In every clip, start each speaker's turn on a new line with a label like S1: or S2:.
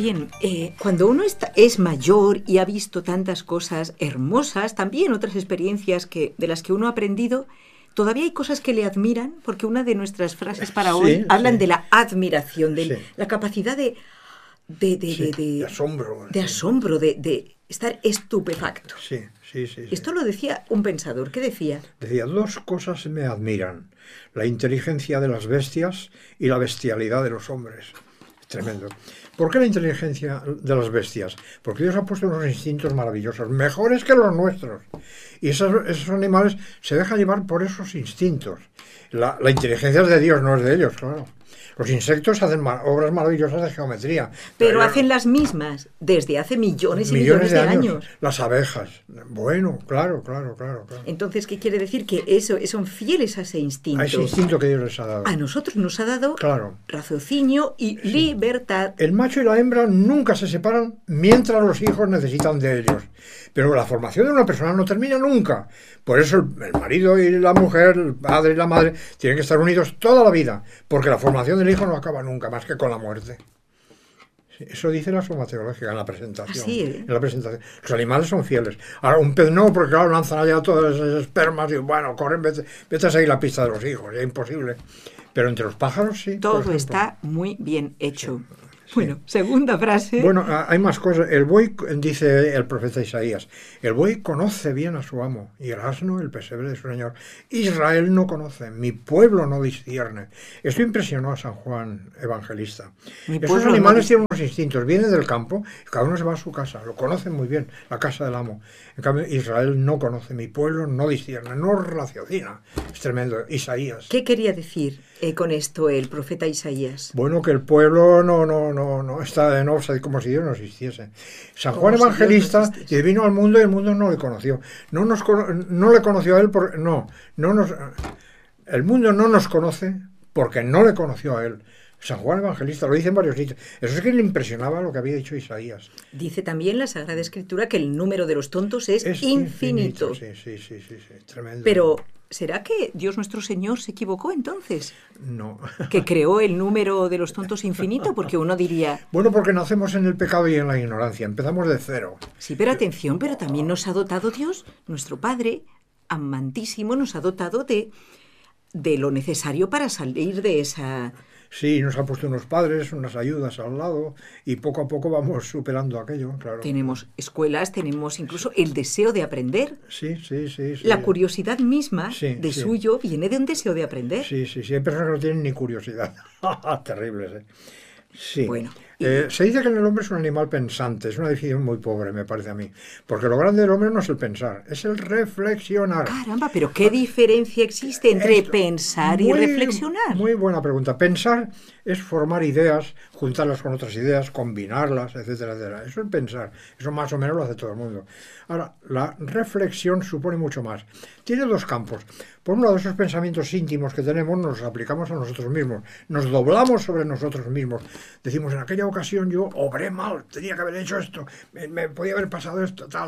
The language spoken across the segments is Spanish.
S1: Bien, cuando uno es mayor y ha visto tantas cosas hermosas, también otras experiencias de las que uno ha aprendido, todavía hay cosas que le admiran, porque una de nuestras frases para hoy hablan de la admiración, de la capacidad de
S2: asombro.
S1: De asombro, de estar estupefacto.
S2: Sí.
S1: Esto lo decía un pensador. ¿Qué decía?
S2: Decía, dos cosas me admiran: la inteligencia de las bestias y la bestialidad de los hombres. Es tremendo. ¿Por qué la inteligencia de las bestias? Porque Dios ha puesto unos instintos maravillosos, mejores que los nuestros. Y esos animales se dejan llevar por esos instintos. La inteligencia es de Dios, no es de ellos, claro. Los insectos hacen obras maravillosas de geometría.
S1: Pero hacen las mismas desde hace millones y millones de años.
S2: Las abejas. Bueno, claro.
S1: Entonces, ¿qué quiere decir? Que son fieles a ese instinto.
S2: A ese instinto que Dios les ha dado.
S1: A nosotros nos ha dado raciocinio y libertad.
S2: El macho y la hembra nunca se separan mientras los hijos necesitan de ellos. Pero la formación de una persona no termina nunca. Por eso el marido y la mujer, el padre y la madre, tienen que estar unidos toda la vida, porque la formación del hijo no acaba nunca, más que con la muerte. Eso dice la suma teológica en la presentación. En la presentación. Los animales son fieles. Ahora, un pez no, porque claro, lanzan allá todas esas espermas y bueno, corren, vete a seguir la pista de los hijos, es imposible. Pero entre los pájaros sí.
S1: Todo está muy bien hecho. Bueno, segunda frase.
S2: Bueno, hay más cosas. El buey, dice el profeta Isaías, el buey conoce bien a su amo y el asno el pesebre de su señor. Israel no conoce, mi pueblo no discierne. Esto impresionó a San Juan Evangelista. Esos animales tienen unos instintos, vienen del campo, cada uno se va a su casa, lo conocen muy bien, la casa del amo. En cambio, Israel no conoce, mi pueblo no discierne, no raciocina. Es tremendo. Isaías.
S1: ¿Qué quería decir con esto el profeta Isaías?
S2: Bueno, que el pueblo no está de no, como si Dios no existiese. San Juan Evangelista vino al mundo y el mundo no le conoció. No le conoció a él el mundo no nos conoce porque no le conoció a él. San Juan Evangelista lo dice en varios sitios. Eso es que le impresionaba lo que había dicho Isaías.
S1: Dice también la Sagrada Escritura que el número de los tontos es infinito.
S2: Sí, tremendo.
S1: Pero ¿será que Dios nuestro Señor se equivocó entonces?
S2: No.
S1: ¿Que creó el número de los tontos infinito? Porque uno diría...
S2: Bueno, porque nacemos en el pecado y en la ignorancia. Empezamos de cero.
S1: Sí, pero atención, pero también nos ha dotado Dios, nuestro Padre, amantísimo, nos ha dotado de lo necesario para salir de esa...
S2: Sí, nos ha puesto unos padres, unas ayudas al lado y poco a poco vamos superando aquello, claro.
S1: Tenemos escuelas, tenemos incluso el deseo de aprender.
S2: Sí.
S1: La curiosidad misma suyo viene de un deseo de aprender.
S2: Sí, hay personas que no tienen ni curiosidad. Terribles, ¿eh? Sí.
S1: Bueno.
S2: Se dice que el hombre es un animal pensante, es una definición muy pobre, me parece a mí, porque lo grande del hombre no es el pensar, es el reflexionar.
S1: Caramba, pero ¿qué diferencia existe entre pensar y reflexionar?
S2: Muy buena pregunta. Pensar es formar ideas, juntarlas con otras ideas, combinarlas, etcétera. Eso es pensar, eso más o menos lo hace todo el mundo. Ahora, la reflexión supone mucho más. Tiene dos campos. Por un lado, esos pensamientos íntimos que tenemos nos los aplicamos a nosotros mismos, nos doblamos sobre nosotros mismos. Decimos, en aquella ocasión yo obré mal, tenía que haber hecho esto, me podía haber pasado esto, tal.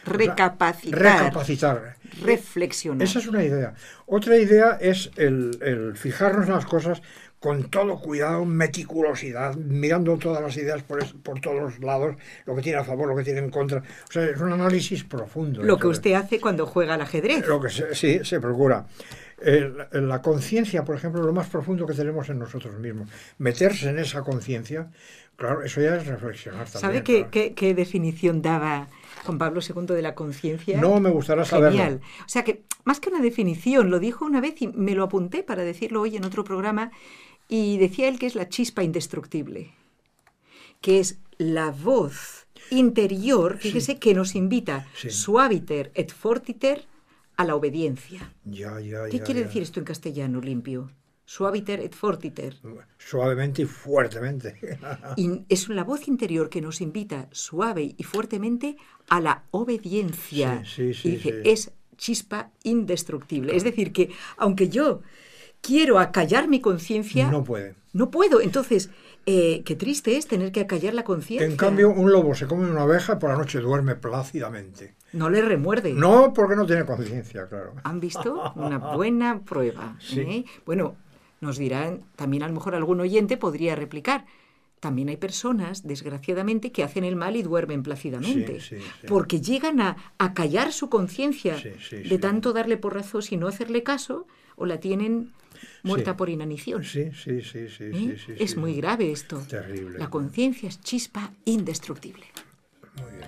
S1: Recapacitar. Reflexionar.
S2: Esa es una idea. Otra idea es el fijarnos en las cosas con todo cuidado, meticulosidad, mirando todas las ideas por todos los lados, lo que tiene a favor, lo que tiene en contra. O sea, es un análisis profundo.
S1: Lo que usted hace cuando juega al ajedrez.
S2: Sí, se procura. La conciencia, por ejemplo, lo más profundo que tenemos en nosotros mismos. Meterse en esa conciencia, claro, eso ya es reflexionar también.
S1: ¿Sabe qué definición daba Juan Pablo II de la conciencia?
S2: No, me gustaría saberlo.
S1: Genial. O sea, que más que una definición, lo dijo una vez y me lo apunté para decirlo hoy en otro programa, y decía él que es la chispa indestructible, que es la voz interior, fíjese, que nos invita, suaviter et fortiter, a la obediencia. ¿Qué quiere decir esto en castellano limpio? Suaviter et fortiter.
S2: Suavemente y fuertemente.
S1: Y es la voz interior que nos invita suave y fuertemente a la obediencia. Y dice, es chispa indestructible. Claro. Es decir, que aunque yo quiero acallar mi conciencia... No puedo. Entonces, qué triste es tener que acallar la conciencia.
S2: En cambio, un lobo se come una oveja y por la noche duerme plácidamente.
S1: No le remuerde.
S2: No, porque no tiene conciencia, claro.
S1: ¿Han visto? Una buena prueba.
S2: Sí.
S1: Bueno, nos dirán, también a lo mejor algún oyente podría replicar. también hay personas, desgraciadamente, que hacen el mal y duermen plácidamente, porque llegan a callar su conciencia de tanto darle porrazos y no hacerle caso, o la tienen muerta por inanición. Es muy grave esto.
S2: Terrible.
S1: La conciencia es chispa indestructible.
S2: Muy bien.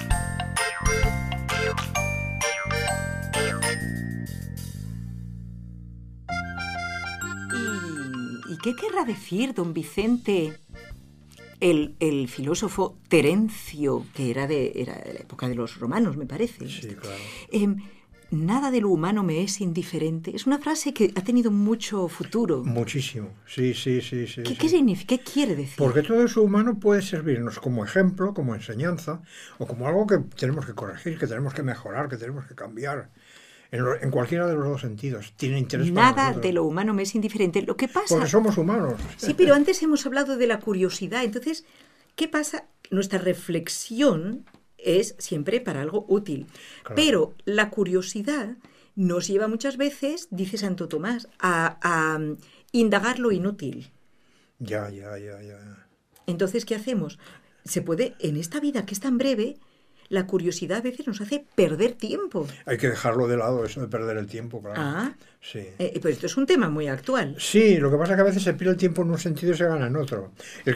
S1: ¿Y qué querrá decir don Vicente, el filósofo Terencio, que era de la época de los romanos, me parece?
S2: Sí, claro.
S1: Nada de lo humano me es indiferente. Es una frase que ha tenido mucho futuro.
S2: Muchísimo, sí.
S1: ¿Qué significa? ¿Qué quiere decir?
S2: Porque todo eso humano puede servirnos como ejemplo, como enseñanza, o como algo que tenemos que corregir, que tenemos que mejorar, que tenemos que cambiar. En cualquiera de los dos sentidos. Tiene interés para
S1: Nada
S2: nosotros.
S1: de lo humano me es indiferente. Lo que pasa...
S2: Porque somos humanos.
S1: Sí, pero antes hemos hablado de la curiosidad. Entonces, ¿qué pasa? Nuestra reflexión es siempre para algo útil. Claro. Pero la curiosidad nos lleva muchas veces, dice Santo Tomás, a indagar lo inútil.
S2: Ya.
S1: Entonces, ¿qué hacemos? Se puede, en esta vida que es tan breve, la curiosidad a veces nos hace perder tiempo.
S2: Hay que dejarlo de lado, eso de perder el tiempo, claro.
S1: Ah,
S2: sí.
S1: Pero esto es un tema muy actual.
S2: Sí, lo que pasa es que a veces se pierde el tiempo en un sentido y se gana en otro.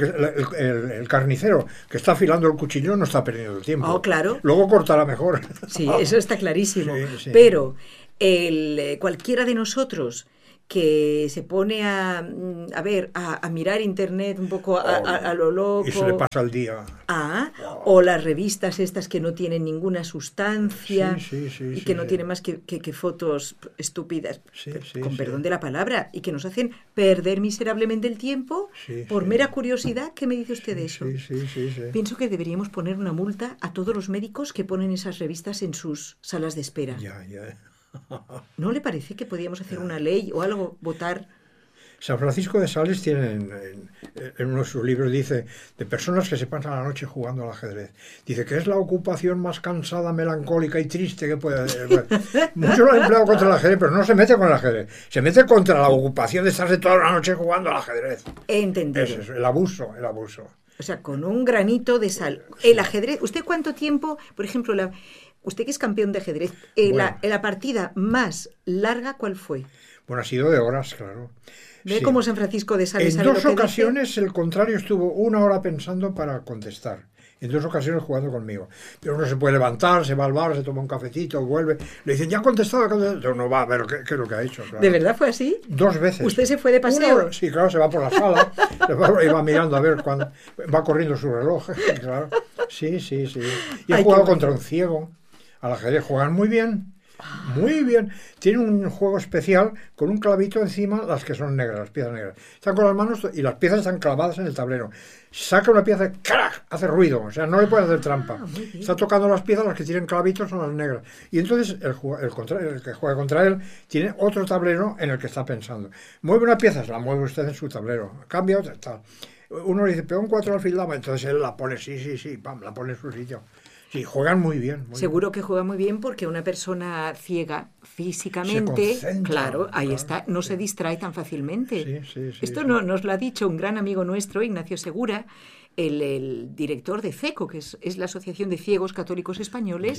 S2: El carnicero que está afilando el cuchillo no está perdiendo el tiempo.
S1: Oh, claro.
S2: Luego cortará mejor.
S1: Sí, eso está clarísimo.
S2: Sí.
S1: Pero cualquiera de nosotros que se pone a mirar internet un poco a lo loco.
S2: Y se le pasa el día.
S1: O las revistas estas que no tienen ninguna sustancia y que no tienen más que fotos estúpidas, con perdón de la palabra, y que nos hacen perder miserablemente el tiempo por mera curiosidad. ¿Qué me dice usted de eso?
S2: Sí.
S1: Pienso que deberíamos poner una multa a todos los médicos que ponen esas revistas en sus salas de espera.
S2: Ya.
S1: ¿No le parece que podíamos hacer una ley o algo, votar?
S2: San Francisco de Sales tiene en uno de sus libros, dice, de personas que se pasan la noche jugando al ajedrez. Dice que es la ocupación más cansada, melancólica y triste que puede haber. Muchos lo han empleado contra el ajedrez, pero no se mete con el ajedrez. Se mete contra la ocupación de estarse toda la noche jugando al ajedrez.
S1: He entendido.
S2: Es el abuso.
S1: O sea, con un granito de sal. El ajedrez, ¿usted cuánto tiempo, por ejemplo, usted que es campeón de ajedrez, la partida más larga, ¿cuál fue?
S2: Bueno, ha sido de horas, claro.
S1: ¿Ve cómo San Francisco de Sales
S2: En dos ocasiones el contrario estuvo 1 hora pensando para contestar. En 2 ocasiones jugando conmigo. Pero uno se puede levantar, se va al bar, se toma un cafecito, vuelve. Le dicen, ¿ya ha contestado? No va a ver qué es lo que ha hecho. Claro.
S1: ¿De verdad fue así?
S2: 2 veces.
S1: ¿Usted se fue de paseo?
S2: Sí, claro, se va por la sala y va mirando a ver cuándo. Va corriendo su reloj. Claro. Sí. Y he jugado contra un ciego. Al ajedrez juegan muy bien. Muy bien. Tiene un juego especial con un clavito encima, las que son negras, las piezas negras. Están con las manos y las piezas están clavadas en el tablero. Saca una pieza, ¡crack!, hace ruido. O sea, no le puede hacer trampa. Está tocando las piezas, las que tienen clavitos son las negras. Y entonces el que juega contra él tiene otro tablero en el que está pensando. Mueve una pieza, la mueve usted en su tablero. Cambia otra, tal. Uno le dice, peón 4 alfil dama. Entonces él la pone, sí, pam, la pone en su sitio. Sí, juegan muy bien.
S1: Seguro que juega muy bien porque una persona ciega físicamente, claro, ahí está, no se distrae tan fácilmente. Esto nos lo ha dicho un gran amigo nuestro, Ignacio Segura, el director de CECO, que es la Asociación de Ciegos Católicos Españoles,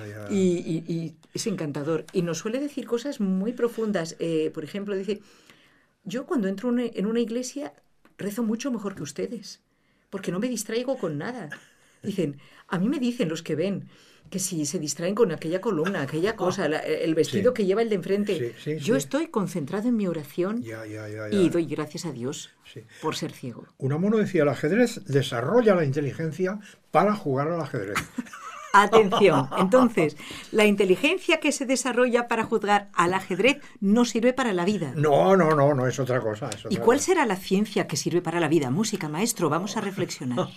S1: y es encantador. Y nos suele decir cosas muy profundas. Por ejemplo, dice, yo cuando entro en una iglesia rezo mucho mejor que ustedes, porque no me distraigo con nada. Dicen, a mí me dicen los que ven que si se distraen con aquella columna, aquella cosa, el vestido que lleva el de enfrente. Yo estoy concentrado en mi oración y doy gracias a Dios por ser ciego.
S2: Unamuno decía, el ajedrez desarrolla la inteligencia para jugar al ajedrez.
S1: Atención, entonces, la inteligencia que se desarrolla para jugar al ajedrez no sirve para la vida.
S2: No, es otra cosa.
S1: ¿Y cuál será la ciencia que sirve para la vida? Música, maestro, vamos a reflexionar.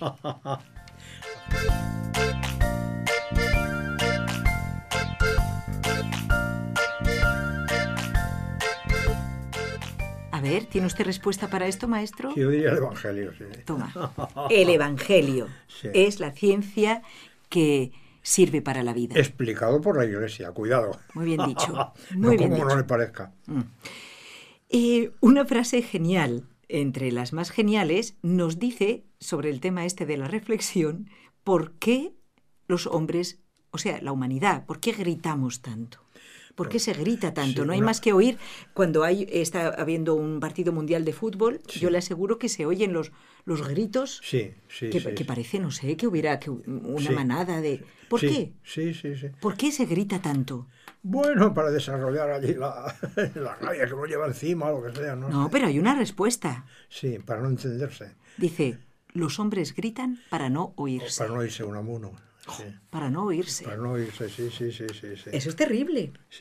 S1: A ver, ¿tiene usted respuesta para esto, maestro?
S2: Yo diría el Evangelio, sí.
S1: Toma, el Evangelio es la ciencia que sirve para la vida.
S2: Explicado por la Iglesia, cuidado.
S1: Muy bien dicho. Muy bien
S2: como
S1: dicho.
S2: no le parezca.
S1: Una frase genial entre las más geniales, nos dice sobre el tema este de la reflexión, por qué los hombres, o sea, la humanidad, por qué gritamos tanto. ¿Por qué se grita tanto?
S2: Sí,
S1: No hay más que oír cuando está habiendo un partido mundial de fútbol.
S2: Sí.
S1: Yo le aseguro que se oyen los gritos que parece, no sé, que hubiera una manada de... ¿Por qué?
S2: Sí.
S1: ¿Por qué se grita tanto?
S2: Bueno, para desarrollar allí la rabia que uno lleva encima o lo que sea, ¿no?
S1: No, pero hay una respuesta.
S2: Sí, para no entenderse.
S1: Dice, los hombres gritan para no oírse.
S2: Para no oírse uno a uno. Sí.
S1: Para no oírse.
S2: Para no oírse, sí.
S1: Eso es terrible.
S2: Sí.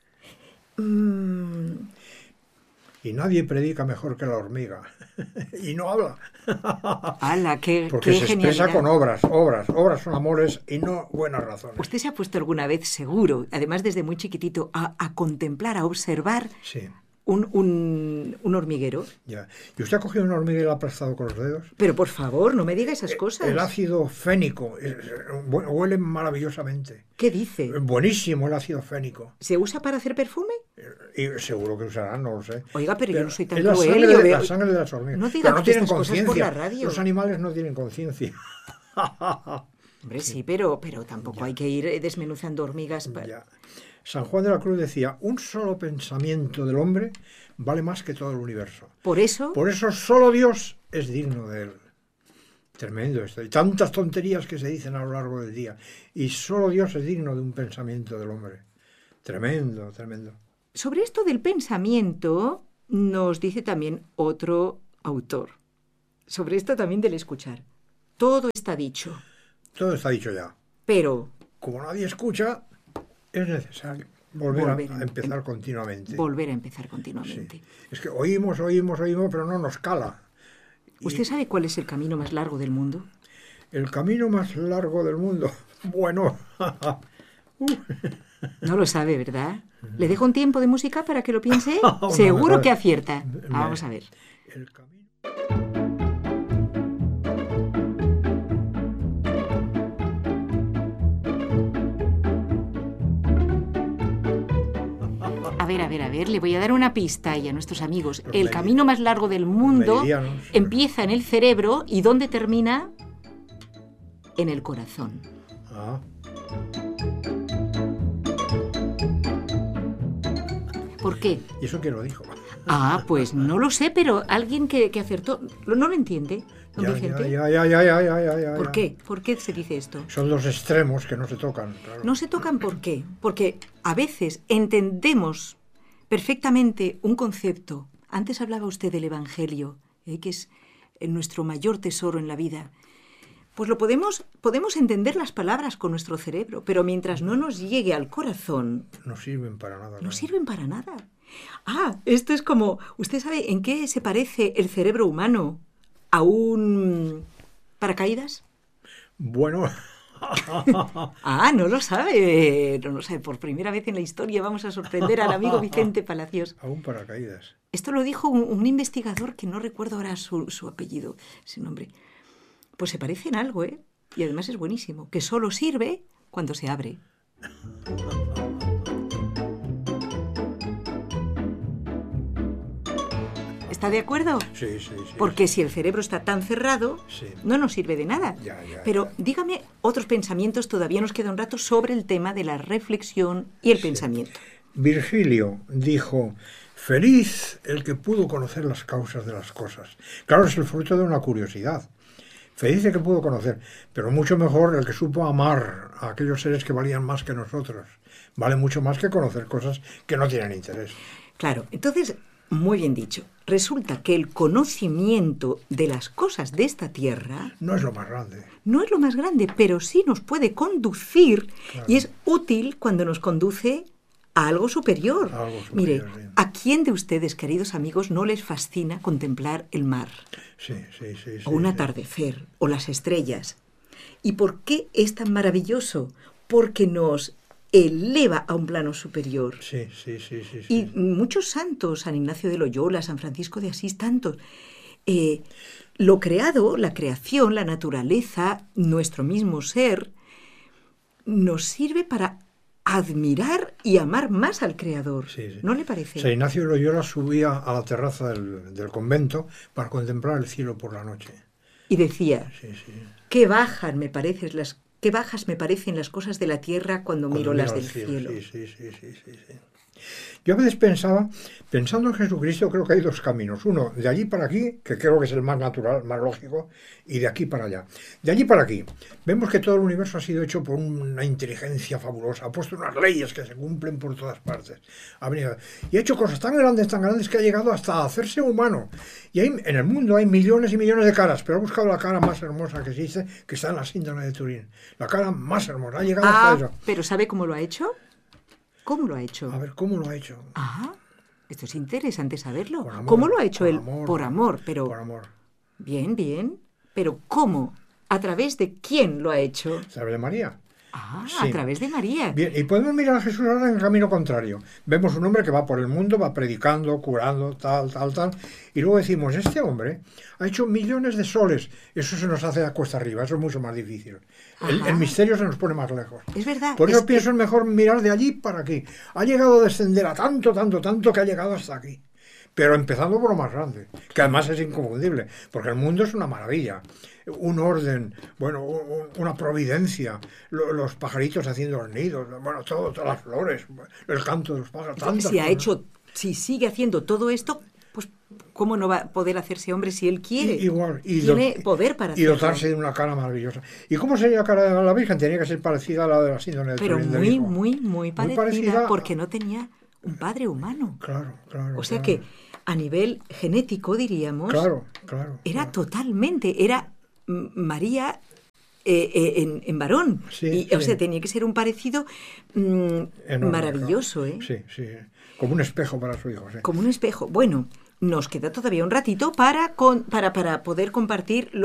S2: Y nadie predica mejor que la hormiga. Y no habla.
S1: ¡Hala,
S2: porque
S1: qué
S2: se
S1: genialidad!
S2: expresa con obras. Obras son amores y no buenas razones.
S1: Usted se ha puesto alguna vez, seguro, además desde muy chiquitito, a contemplar, a observar
S2: Sí.
S1: un hormiguero.
S2: Ya. ¿Y usted ha cogido una hormiga y la ha aplastado con los dedos?
S1: Pero por favor, no me diga esas cosas.
S2: El ácido fénico huele maravillosamente.
S1: ¿Qué dice?
S2: Buenísimo el ácido fénico.
S1: ¿Se usa para hacer perfume?
S2: Y seguro que usarán, no lo sé.
S1: Oiga, pero yo no soy tan
S2: es la
S1: cruel.
S2: sangre,
S1: yo
S2: de,
S1: veo-
S2: la sangre de las hormigas.
S1: No diga
S2: Pero no
S1: usted
S2: tienen
S1: estas cosas por
S2: conciencia.
S1: la radio.
S2: Los animales no tienen conciencia.
S1: Hombre, sí, pero tampoco hay que ir desmenuzando hormigas.
S2: Ya. San Juan de la Cruz decía, un solo pensamiento del hombre vale más que todo el universo.
S1: Por eso,
S2: Solo Dios es digno de él. Tremendo esto. Y tantas tonterías que se dicen a lo largo del día. Y solo Dios es digno de un pensamiento del hombre. Tremendo.
S1: sobre esto del pensamiento, nos dice también otro autor. Sobre esto también del escuchar. Todo está dicho,
S2: Todo está dicho ya.
S1: pero
S2: Como nadie escucha, es necesario volver a empezar continuamente.
S1: volver a empezar continuamente.
S2: Sí. Es que oímos, pero no nos cala.
S1: ¿Usted sabe cuál es el camino más largo del mundo?
S2: El camino más largo del mundo. Bueno.
S1: No lo sabe, ¿verdad? ¿Le dejo un tiempo de música para que lo piense?
S2: No,
S1: Seguro
S2: mejor.
S1: que acierta. Vamos a ver.
S2: El camino.
S1: A ver, le voy a dar una pista y a nuestros amigos.
S2: Los
S1: El camino más largo del mundo
S2: meridianos.
S1: empieza en el cerebro y ¿dónde termina? En el corazón.
S2: Ah,
S1: ¿Por qué?
S2: ¿y eso quién lo dijo?
S1: Ah, pues no lo sé, pero alguien que acertó. ¿No lo entiende, don Vicente?
S2: Ya.
S1: ¿Por qué? ¿Por qué se dice esto?
S2: Son dos extremos que no se tocan. Claro.
S1: No se tocan ¿por qué? Porque a veces entendemos perfectamente un concepto. Antes hablaba usted del Evangelio, que es nuestro mayor tesoro en la vida. Pues lo podemos entender las palabras con nuestro cerebro, pero mientras no nos llegue al corazón,
S2: No sirven para nada.
S1: no
S2: claro.
S1: sirven para nada. Ah, esto es como, ¿usted sabe en qué se parece el cerebro humano a un paracaídas?
S2: Bueno,
S1: Ah, no lo sabe. Por primera vez en la historia vamos a sorprender al amigo Vicente Palacios.
S2: aún paracaídas.
S1: Esto lo dijo un investigador que no recuerdo ahora su apellido, su nombre. Pues se parece en algo, ¿eh? Y además es buenísimo, que solo sirve cuando se abre. ¿Está de acuerdo?
S2: Sí.
S1: Porque si el cerebro está tan cerrado,
S2: Sí.
S1: no nos sirve de nada.
S2: Ya,
S1: Pero
S2: ya.
S1: dígame otros pensamientos, todavía nos queda un rato, sobre el tema de la reflexión y el pensamiento.
S2: Virgilio dijo, feliz el que pudo conocer las causas de las cosas. Claro, es el fruto de una curiosidad. Feliz el que pudo conocer, pero mucho mejor el que supo amar a aquellos seres que valían más que nosotros. Vale mucho más que conocer cosas que no tienen interés.
S1: Claro, entonces, muy bien dicho. Resulta que el conocimiento de las cosas de esta tierra
S2: No es lo más grande.
S1: no es lo más grande, pero sí nos puede conducir,
S2: Claro.
S1: y es útil cuando nos conduce a algo superior.
S2: A algo superior,
S1: Mire,
S2: sí.
S1: ¿a quién de ustedes, queridos amigos, no les fascina contemplar el mar,
S2: Sí.
S1: o un atardecer, o las estrellas? ¿Y por qué es tan maravilloso? Porque nos eleva a un plano superior.
S2: Sí.
S1: Y muchos santos, San Ignacio de Loyola, San Francisco de Asís, tantos, lo creado, la creación, la naturaleza, nuestro mismo ser, nos sirve para admirar y amar más al Creador.
S2: Sí, sí.
S1: ¿No le parece?
S2: San Ignacio de Loyola subía a la terraza del convento para contemplar el cielo por la noche.
S1: Y decía,
S2: Sí, sí.
S1: qué bajas me parecen las cosas de la tierra cuando miro las
S2: al
S1: del cielo.
S2: Sí, sí, sí, sí, sí, sí. Yo a veces pensando en Jesucristo, creo que hay dos caminos. Uno, de allí para aquí, que creo que es el más natural, más lógico, y de aquí para allá. De allí para aquí, vemos que todo el universo ha sido hecho por una inteligencia fabulosa, ha puesto unas leyes que se cumplen por todas partes. Y ha hecho cosas tan grandes que ha llegado hasta hacerse humano. Y en el mundo hay millones y millones de caras, pero ha buscado la cara más hermosa que existe, que está en la síndrome de Turín. La cara más hermosa, ha llegado hasta eso.
S1: ¿Pero sabe cómo lo ha hecho? ¿Cómo lo ha hecho?
S2: A ver, ¿cómo lo ha hecho?
S1: Esto es interesante saberlo.
S2: Por amor,
S1: ¿Cómo lo ha hecho
S2: por
S1: él?
S2: amor,
S1: Por amor, pero...
S2: Por amor.
S1: Bien, bien. Pero ¿cómo? ¿A través de quién lo ha hecho?
S2: ¿Sabe de María? Sí.
S1: A través de María.
S2: Bien, y podemos mirar a Jesús ahora en el camino contrario. Vemos un hombre que va por el mundo, va predicando, curando, tal, y luego decimos, este hombre ha hecho millones de soles. Eso se nos hace a cuesta arriba, eso es mucho más difícil. El misterio se nos pone más lejos.
S1: Es verdad.
S2: Por eso pienso es mejor mirar de allí para aquí. Ha llegado a descender a tanto que ha llegado hasta aquí. Pero empezando por lo más grande, que además es inconfundible, porque el mundo es una maravilla. Un orden, bueno, una providencia, los pajaritos haciendo los nidos, bueno, todas las flores, el canto de los pájaros, tantas cosas.
S1: Si sigue haciendo todo esto, pues ¿cómo no va a poder hacerse hombre si él quiere?
S2: Igual,
S1: tiene poder para hacerlo.
S2: Y dotarse de una cara maravillosa. ¿Y cómo sería la cara de la Virgen? Tenía que ser parecida a la de la síndrome de
S1: Pero
S2: Turín.
S1: muy parecida, porque no tenía un padre humano.
S2: Claro.
S1: O sea que a nivel genético, diríamos, era totalmente, era María en varón.
S2: Sí,
S1: O sea, tenía que ser un parecido maravilloso,
S2: claro. Sí, como un espejo para su hijo. Sí.
S1: Como un espejo. Bueno, nos queda todavía un ratito para poder compartir